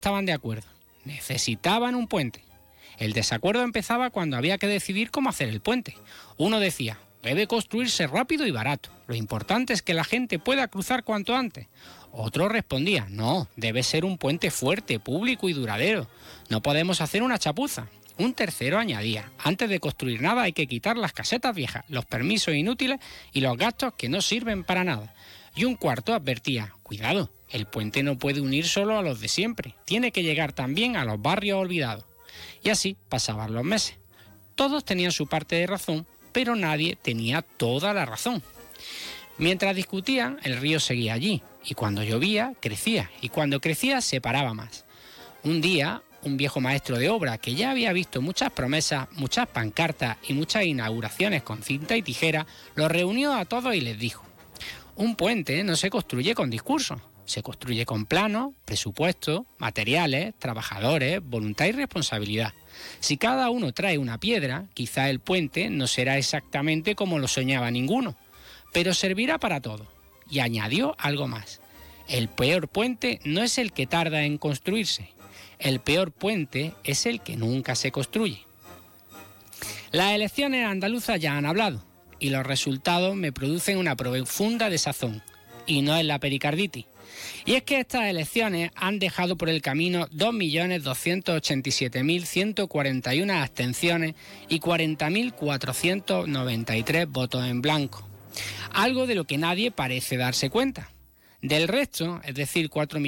estaban de acuerdo. Necesitaban un puente. El desacuerdo empezaba cuando había que decidir cómo hacer el puente. Uno decía: debe construirse rápido y barato. Lo importante es que la gente pueda cruzar cuanto antes. Otro respondía: no, debe ser un puente fuerte, público y duradero. No podemos hacer una chapuza. Un tercero añadía: antes de construir nada hay que quitar las casetas viejas, los permisos inútiles y los gastos que no sirven para nada. Y un cuarto advertía: cuidado, el puente no puede unir solo a los de siempre, tiene que llegar también a los barrios olvidados. Y así pasaban los meses. Todos tenían su parte de razón, pero nadie tenía toda la razón. Mientras discutían, el río seguía allí, y cuando llovía, crecía, y cuando crecía, se paraba más. Un día, un viejo maestro de obra, que ya había visto muchas promesas, muchas pancartas y muchas inauguraciones con cinta y tijera, los reunió a todos y les dijo: un puente no se construye con discursos, se construye con planos, presupuestos, materiales, trabajadores, voluntad y responsabilidad. Si cada uno trae una piedra, quizá el puente no será exactamente como lo soñaba ninguno, pero servirá para todo. Y añadió algo más: el peor puente no es el que tarda en construirse, el peor puente es el que nunca se construye. Las elecciones andaluzas ya han hablado, y los resultados me producen una profunda desazón, y no es la pericarditis. Y es que estas elecciones han dejado por el camino 2.287.141 abstenciones y 40.493 votos en blanco. Algo de lo que nadie parece darse cuenta. Del resto, es decir,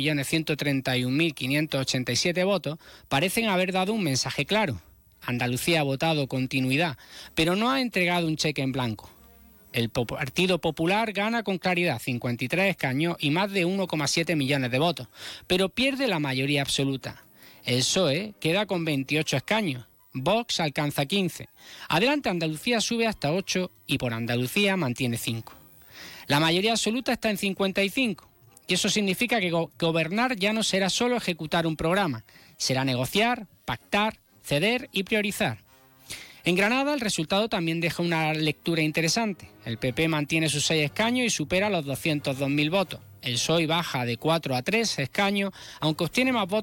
4.131.587 votos, parecen haber dado un mensaje claro. Andalucía ha votado continuidad, pero no ha entregado un cheque en blanco. El Partido Popular gana con claridad 53 escaños y más de 1,7 millones de votos, pero pierde la mayoría absoluta. El PSOE queda con 28 escaños, Vox alcanza 15. Adelante Andalucía sube hasta 8 y por Andalucía mantiene 5. La mayoría absoluta está en 55 y eso significa que gobernar ya no será solo ejecutar un programa, será negociar, pactar, ceder y priorizar. En Granada el resultado también deja una lectura interesante. El PP mantiene sus 6 escaños y supera los 202.000 votos. El PSOE baja de 4 a 3 escaños, aunque obtiene más votos